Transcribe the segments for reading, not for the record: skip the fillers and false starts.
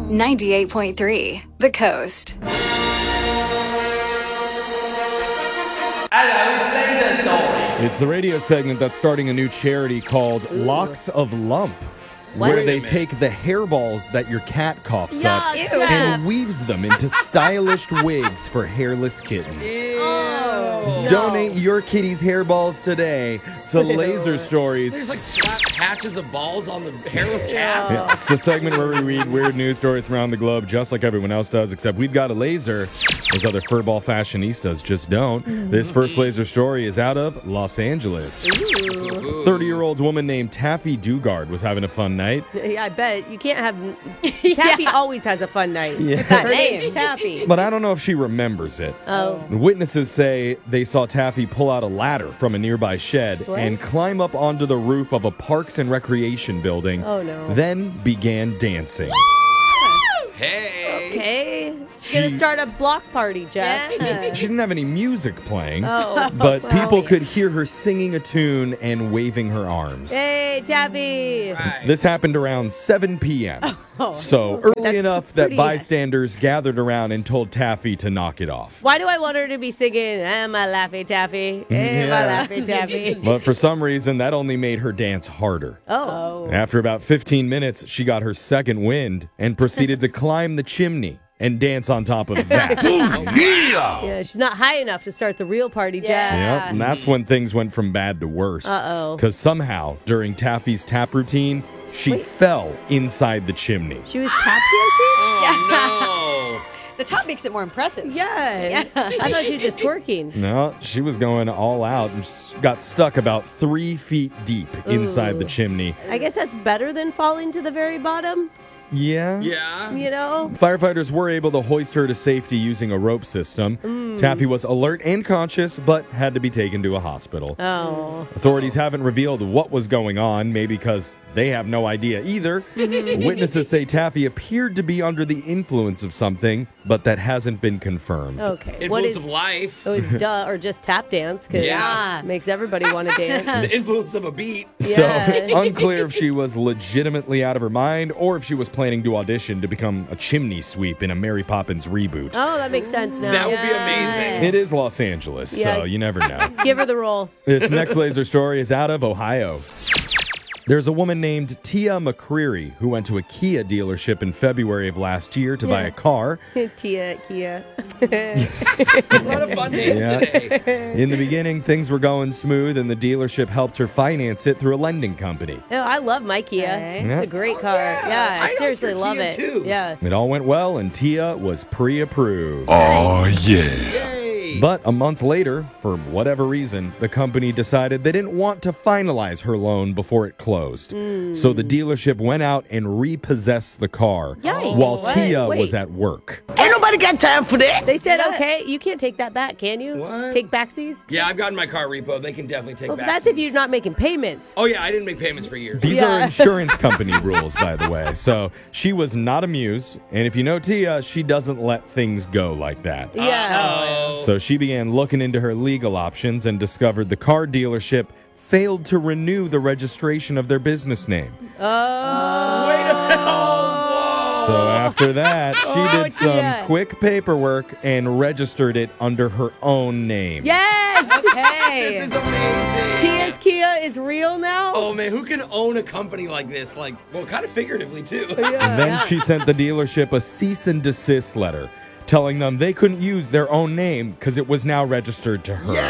98.3 The Coast. Hello, it's Laser Stories. It's the radio segment that's starting a new charity called Locks of Lump, where they take the hairballs that your cat coughs up and weaves them into stylish wigs for hairless kittens. Donate your kitty's hairballs today to Laser Stories. There's like flat patches of balls on the hairless cats. Yeah, it's the segment where we read weird news stories around the globe just like everyone else does, except we've got a laser. Those other furball fashionistas just don't. This first laser story is out of Los Angeles. A 30-year-old woman named Taffy Dugard was having a fun night. Yeah, I bet. You can't have... Taffy always has a fun night. Yeah. Her name's Taffy. But I don't know if she remembers it. Oh. Witnesses say they saw Taffy pull out a ladder from a nearby shed and climb up onto the roof of a Parks and Recreation building. Oh, no. Then began dancing. Hey. Okay. She's going to start a block party, Jeff. She didn't have any music playing, Oh. but people could hear her singing a tune and waving her arms. Hey, Taffy. Right. This happened around 7 p.m. So early That's enough that pretty- bystanders gathered around and told Taffy to knock it off. Why do I want her to be singing, I'm a Laffy Taffy, I'm a Laffy Taffy? But for some reason, that only made her dance harder. Oh. After about 15 minutes, she got her second wind and proceeded to climb the chimney and dance on top of that. Yeah, she's not high enough to start the real party, Jeff. Yep, and that's when things went from bad to worse. Uh-oh. Because somehow, during Taffy's tap routine, she fell inside the chimney. She was tap dancing? Oh, The top makes it more impressive. Yeah. I thought she was just twerking. No, she was going all out and got stuck about 3 feet deep inside the chimney. I guess that's better than falling to the very bottom, Yeah. no. Yeah. you know? Firefighters were able to hoist her to safety using a rope system. Taffy was alert and conscious, but had to be taken to a hospital. Oh. Authorities haven't revealed what was going on, maybe because they have no idea either. Witnesses say Taffy appeared to be under the influence of something, but that hasn't been confirmed. Okay. What Influence is... of life. Oh, it's duh, or just tap dance, because Yeah. it makes everybody want to dance. The influence of a beat. Yeah. So, unclear if she was legitimately out of her mind or if she was planning to audition to become a chimney sweep in a Mary Poppins reboot. Oh, that makes sense now. That would be amazing. It is Los Angeles, Yeah. so you never know. Give her the role. This next laser story is out of Ohio. There's a woman named Tia McCreary who went to a Kia dealership in February of last year to buy a car. Tia, Kia. A lot of fun names Yeah. today. In the beginning, things were going smooth, and the dealership helped her finance it through a lending company. Oh, I love my Kia. Okay. Yeah. It's a great car. Yeah, I I like seriously your love Kia it. too. Yeah. It all went well, and Tia was pre-approved. Yay. But a month later, for whatever reason, the company decided they didn't want to finalize her loan before it closed. So the dealership went out and repossessed the car Yikes. while What? Tia Wait. was at work. Ain't nobody got time for that. They said, okay, you can't take that back, can you? What? Take backsies? Yeah, I've gotten my car repo. They can definitely take Well, back. that's if you're not making payments. Oh, yeah, I didn't make payments for years. These Yeah. are insurance company rules, by the way. So she was not amused. And if you know Tia, she doesn't let things go like that. Yeah. So she began looking into her legal options and discovered the car dealership failed to renew the registration of their business name. Oh. Wait a minute. Oh, So after that, she Oh, did some Tia. quick paperwork and registered it under her own name. Yes! Okay. this is amazing. Tia's Kia is real now? Oh, man, who can own a company like this? Like, well, kind of figuratively, too. And then she sent the dealership a cease and desist letter telling them they couldn't use their own name because it was now registered to her.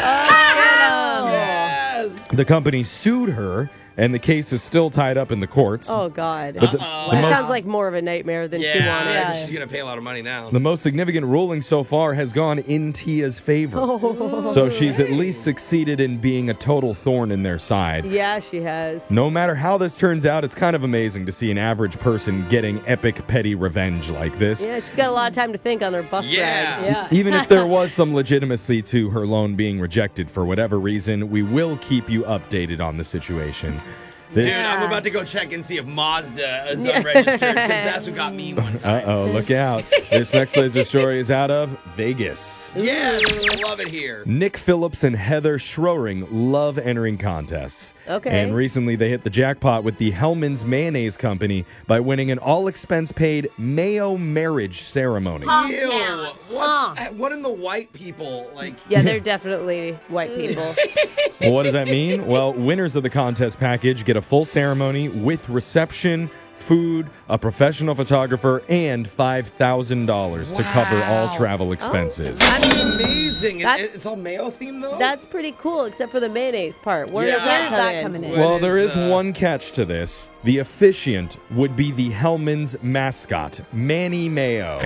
Yes. The company sued her, and the case is still tied up in the courts. Oh, God. But the That most- sounds like more of a nightmare than she Yeah, wanted. Yeah. she's going to pay a lot of money now. The most significant ruling so far has gone in Tia's favor. So she's at least succeeded in being a total thorn in their side. Yeah, she has. No matter how this turns out, it's kind of amazing to see an average person getting epic petty revenge like this. Yeah, she's got a lot of time to think on her bus Yeah. ride. Yeah. Even if there was some legitimacy to her loan being rejected for whatever reason, we will keep you updated on the situation. Dude, I'm about to go check and see if Mazda is unregistered because that's what got me one time. Uh-oh, look out. This next laser story is out of Vegas. Yes, I love it here. Nick Phillips and Heather Schroering love entering contests. Okay. And recently they hit the jackpot with the Hellmann's Mayonnaise Company by winning an all-expense-paid mayo marriage ceremony. Ew. What in the white people? Like, Yeah, they're definitely white people. Well, what does that mean? Well, winners of the contest package get a full ceremony with reception, food, a professional photographer, and $5,000 to cover all travel expenses. I mean, amazing. That's- It's all mayo themed, though? that's pretty cool, except for the mayonnaise part. Where's Yeah. Where's that that coming coming in? in? Well, there is the- one catch to this. The officiant would be the Hellmann's mascot, Manny Mayo.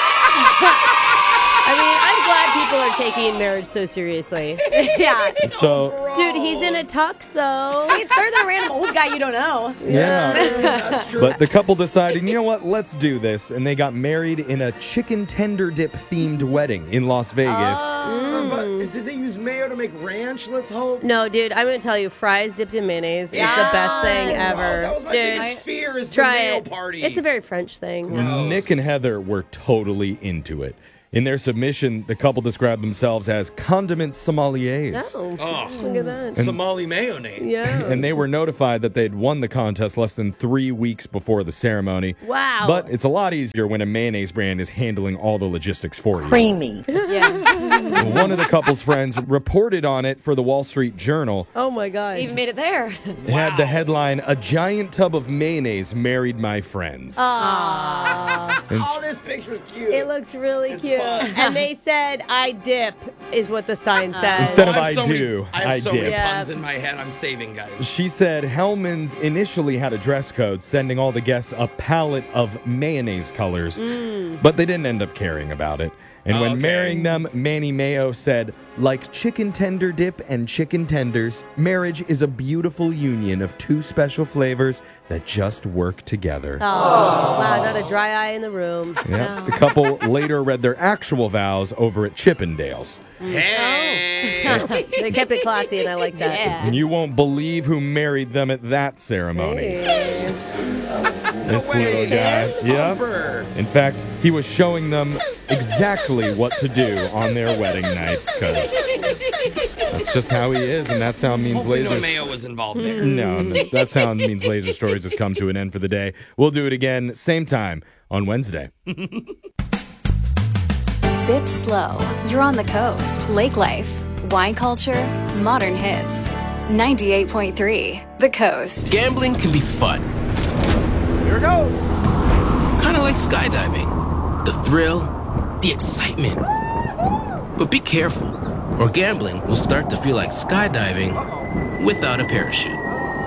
I mean, I'm glad people are taking marriage so seriously. Yeah. So, Dude, he's in a tux, though. It's better than a random old guy you don't know. yeah. That's true. But the couple decided, you know what, let's do this. And they got married in a chicken tender dip themed wedding in Las Vegas. But did they use mayo to make ranch? Let's hope. No, dude, I'm going to tell you, fries dipped in mayonnaise is the best thing ever. That was my dude, biggest fear is the try mayo it. party. It's a very French thing. Nick and Heather were totally into it. In their submission, the couple described themselves as condiment sommeliers. Oh, look at that. Somali mayonnaise. Yeah. And they were notified that they'd won the contest less than 3 weeks before the ceremony. Wow. But it's a lot easier when a mayonnaise brand is handling all the logistics for you. Creamy. Yeah. One of the couple's friends reported on it for the Wall Street Journal. Oh, my gosh. Even made it there. It had the headline, "A giant tub of mayonnaise married my friends." Oh, this picture's cute. It looks really It's cute. fun. And they said, I dip, is what the sign says. Instead of I I have so many- do, I I have so many dip. Yeah. puns in my head. I'm saving, guys. She said Hellmann's initially had a dress code, sending all the guests a palette of mayonnaise colors, but they didn't end up caring about it. And when Okay. marrying them, Manny Mayo said, "Like chicken tender dip and chicken tenders, marriage is a beautiful union of two special flavors that just work together." Oh, wow, not a dry eye in the room. Yep. The couple later read their actual vows over at Chippendales. Hey. They kept it classy, and I like that. Yeah. And you won't believe who married them at that ceremony. Hey. This way. little guy. Yep. Humber. In fact, he was showing them exactly what to do on their wedding night because that's just how he is, and that's how it means Hopefully no laser. mayo was involved there. No, that's how it means Laser Stories has come to an end for the day. We'll do it again, same time on Wednesday. Sip slow. You're on the coast. Lake life, wine culture, modern hits. 98.3 The Coast. Gambling can be fun. Here we go. Kind of like skydiving. The thrill, the excitement. But be careful, or gambling will start to feel like skydiving without a parachute.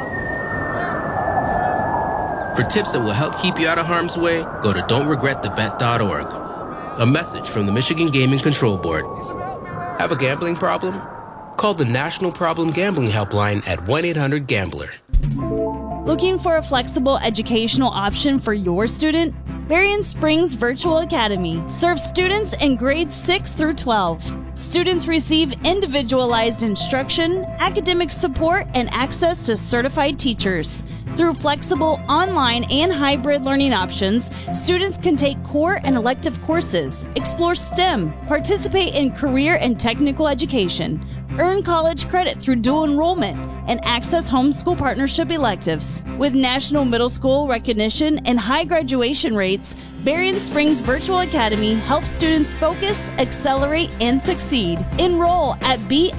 For tips that will help keep you out of harm's way, go to don'tregretthebet.org. A message from the Michigan Gaming Control Board. Have a gambling problem? Call the National Problem Gambling Helpline at 1-800-GAMBLER. Looking for a flexible educational option for your student? Berrien Springs Virtual Academy serves students in grades 6 through 12. Students receive individualized instruction, academic support, and access to certified teachers. Through flexible online and hybrid learning options, students can take core and elective courses, explore STEM, participate in career and technical education, earn college credit through dual enrollment, and access homeschool partnership electives. With national middle school recognition and high graduation rates, Berrien Springs Virtual Academy helps students focus, accelerate, and succeed. Enroll at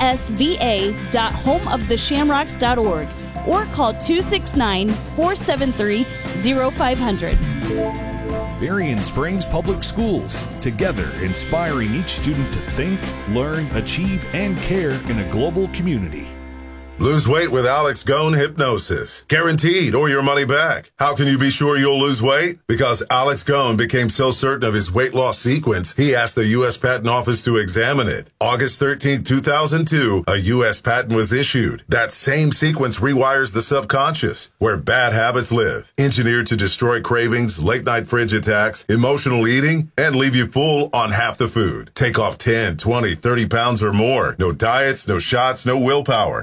bsva.homeoftheshamrocks.org or call 269-473-0500. Berrien Springs Public Schools, together inspiring each student to think, learn, achieve, and care in a global community. Lose weight with Alex Gone Hypnosis. Guaranteed or your money back. How can you be sure you'll lose weight? Because Alex Gone became so certain of his weight loss sequence, he asked the U.S. Patent Office to examine it. August 13, 2002, a U.S. patent was issued. That same sequence rewires the subconscious, where bad habits live. Engineered to destroy cravings, late-night fridge attacks, emotional eating, and leave you full on half the food. Take off 10, 20, 30 pounds or more. No diets, no shots, no willpower. Engineered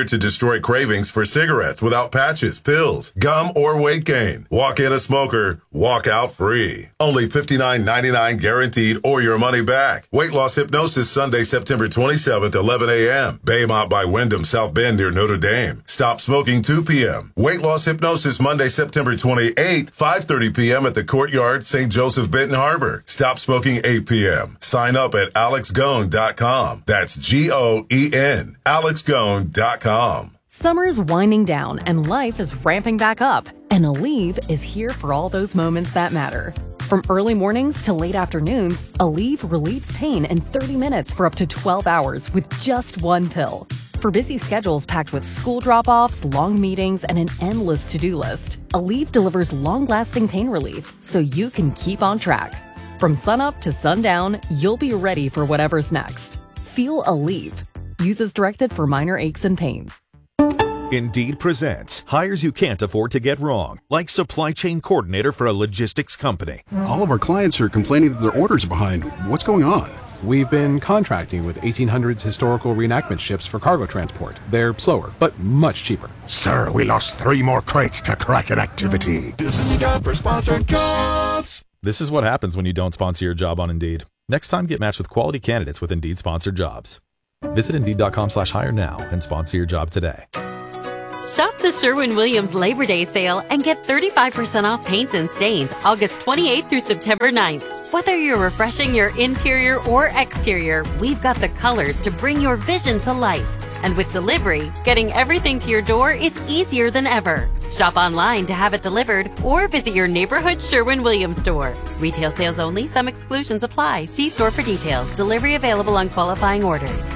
here to destroy cravings for cigarettes without patches, pills, gum, or weight gain. Walk in a smoker, walk out free. Only $59.99 guaranteed or your money back. Weight loss hypnosis Sunday, September 27th, 11 a.m. Baymont by Wyndham, South Bend near Notre Dame. Stop smoking 2 p.m. Weight loss hypnosis Monday, September 28th, 5:30 p.m. at the Courtyard, St. Joseph, Benton Harbor. Stop smoking 8 p.m. Sign up at alexgone.com. That's G-O-E-N. alexgone.com. Summer's winding down and life is ramping back up. And Aleve is here for all those moments that matter. From early mornings to late afternoons, Aleve relieves pain in 30 minutes for up to 12 hours with just one pill. For busy schedules packed with school drop-offs, long meetings, and an endless to-do list, Aleve delivers long-lasting pain relief so you can keep on track. From sunup to sundown, you'll be ready for whatever's next. Feel Aleve. Use as directed for minor aches and pains. Indeed presents hires you can't afford to get wrong, like supply chain coordinator for a logistics company. All of our clients are complaining that their orders are behind. What's going on? We've been contracting with 1800s historical reenactment ships for cargo transport. They're slower, but much cheaper. Sir, we lost 3 more crates to Kraken activity. This is the job for sponsored jobs. This is what happens when you don't sponsor your job on Indeed. Next time, get matched with quality candidates with Indeed sponsored jobs. Visit Indeed.com/hire now and sponsor your job today. Shop the Sherwin-Williams Labor Day sale and get 35% off paints and stains August 28th through September 9th. Whether you're refreshing your interior or exterior, we've got the colors to bring your vision to life. And with delivery, getting everything to your door is easier than ever. Shop online to have it delivered or visit your neighborhood Sherwin-Williams store. Retail sales only. Some exclusions apply. See store for details. Delivery available on qualifying orders.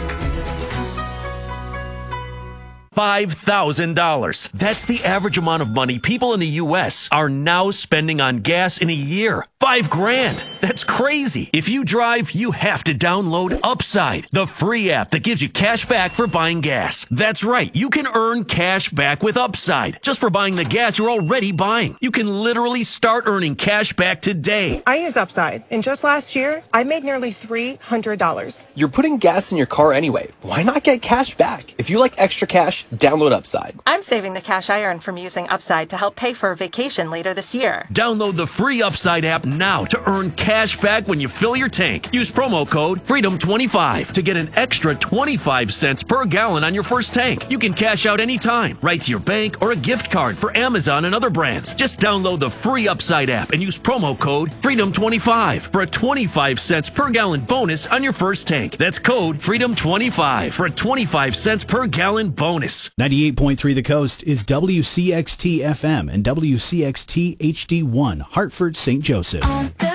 $5,000. That's the average amount of money people in the U.S. are now spending on gas in a year. $5,000. That's crazy. If you drive, you have to download Upside, the free app that gives you cash back for buying gas. That's right. You can earn cash back with Upside just for buying the gas you're already buying. You can literally start earning cash back today. I use Upside, and just last year, I made nearly $300. You're putting gas in your car anyway. Why not get cash back? If you like extra cash, download Upside. I'm saving the cash I earn from using Upside to help pay for a vacation later this year. Download the free Upside app now to earn cash back when you fill your tank. Use promo code FREEDOM25 to get an extra 25 cents per gallon on your first tank. You can cash out anytime, right to your bank or a gift card for Amazon and other brands. Just download the free Upside app and use promo code FREEDOM25 for a 25 cents per gallon bonus on your first tank. That's code FREEDOM25 for a 25 cents per gallon bonus. 98.3 The Coast is WCXT FM and WCXT HD1, Hartford, St. Joseph.